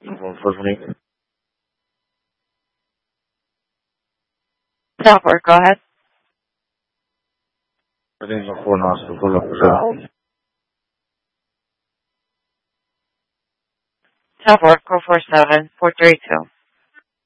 First one. Southport, go ahead. Everything's on 4 knots. Pull up for sure. Southport, 447, 432.